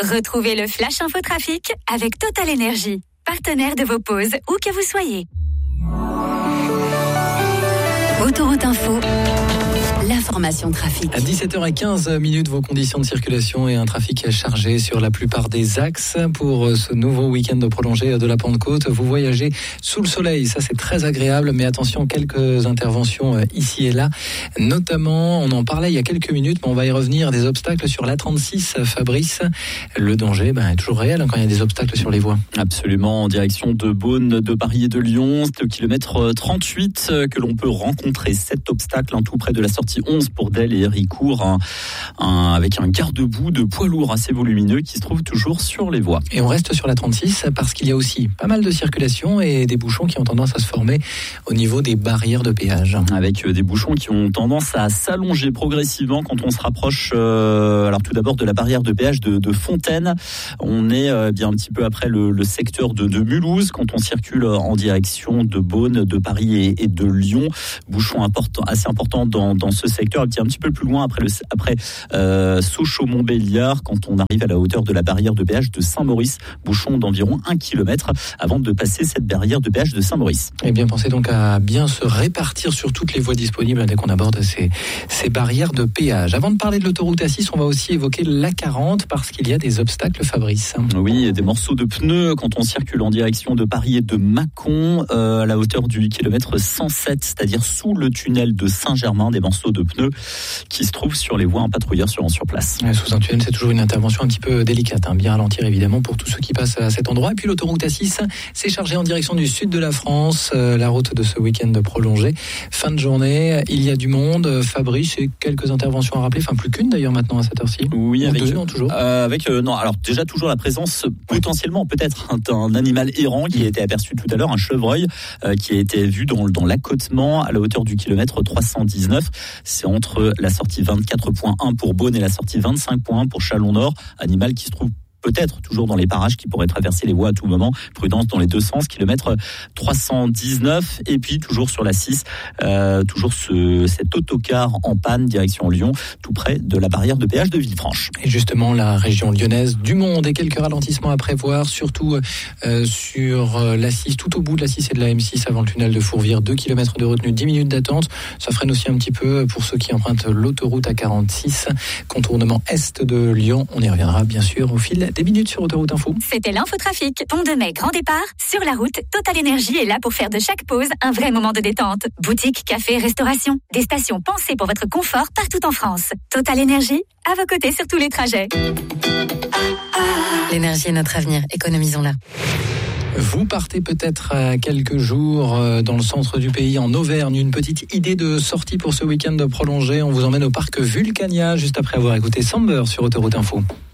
Retrouvez le Flash Info Trafic avec Total Energy, partenaire de vos pauses, où que vous soyez. Autoroute Info, l'information trafic. À 17h15, vos conditions de circulation et un trafic chargé sur la plupart des axes. Pour ce nouveau week-end prolongé de la Pentecôte, vous voyagez sous le soleil. Ça, c'est très agréable, mais attention, quelques interventions ici et là. Notamment, on en parlait il y a quelques minutes, mais on va y revenir, des obstacles sur l'A36, Fabrice. Le danger est toujours réel quand il y a des obstacles sur les voies. Absolument, en direction de Beaune, de Paris et de Lyon. C'est au kilomètre 38 que l'on peut rencontrer cet obstacle, tout près de la sortie 11 pour Delle et Héricourt, avec un garde-boue de poids lourd assez volumineux qui se trouve toujours sur les voies. Et on reste sur la 36 parce qu'il y a aussi pas mal de circulation et des bouchons qui ont tendance à se former au niveau des barrières de péage. Avec des bouchons qui ont tendance à s'allonger progressivement quand on se rapproche, alors tout d'abord de la barrière de péage de Fontaine. On est bien un petit peu après le secteur de Mulhouse quand on circule en direction de Beaune, de Paris et de Lyon. Bouchon assez important dans ce secteur, un petit peu plus loin après Sochaux-Montbéliard, quand on arrive à la hauteur de la barrière de péage de Saint-Maurice, bouchon d'environ 1 km avant de passer cette barrière de péage de Saint-Maurice. Et bien pensez donc à bien se répartir sur toutes les voies disponibles dès qu'on aborde ces barrières de péage. Avant de parler de l'autoroute A6, on va aussi évoquer l'A40 parce qu'il y a des obstacles, Fabrice. Oui, des morceaux de pneus quand on circule en direction de Paris et de Mâcon, à la hauteur du kilomètre 107, c'est-à-dire sous le tunnel de Saint-Germain, des morceaux de pneus qui se trouvent sur les voies. Un patrouilleur sur place. Sous un tunnel, c'est toujours une intervention un petit peu délicate, bien ralentir évidemment pour tous ceux qui passent à cet endroit. Et puis l'autoroute A6 s'est chargée en direction du sud de la France, la route de ce week-end prolongé. Fin de journée, il y a du monde. Fabrice, et quelques interventions à rappeler, plus qu'une d'ailleurs maintenant à cette heure-ci. Oui, avec deux, non, toujours. Alors déjà toujours la présence potentiellement peut-être d'un animal errant qui a été aperçu tout à l'heure, un chevreuil qui a été vu dans l'accotement à la hauteur du kilomètre 319. C'est entre la sortie 24.1 pour Beaune et la sortie 25.1 pour Chalon-Nord. Animal qui se trouve peut-être toujours dans les parages qui pourraient traverser les voies à tout moment. Prudence dans les deux sens, kilomètre 319. Et puis toujours sur la 6, toujours cet autocar en panne direction Lyon, tout près de la barrière de péage de Villefranche. Et justement, la région lyonnaise, du monde et quelques ralentissements à prévoir, surtout sur la 6, tout au bout de la 6 et de la M6 avant le tunnel de Fourvière. 2 km de retenue, 10 minutes d'attente. Ça freine aussi un petit peu pour ceux qui empruntent l'autoroute A46, contournement est de Lyon. On y reviendra bien sûr au fil des minutes sur Autoroute Info. C'était l'infotrafic. Pont de Mai, grand départ. Sur la route, Total Energy est là pour faire de chaque pause un vrai moment de détente. Boutique, café, restauration. Des stations pensées pour votre confort partout en France. Total Energy, à vos côtés sur tous les trajets. L'énergie est notre avenir. Économisons-la. Vous partez peut-être quelques jours dans le centre du pays, en Auvergne. Une petite idée de sortie pour ce week-end prolongé. On vous emmène au parc Vulcania, juste après avoir écouté Samber sur Autoroute Info.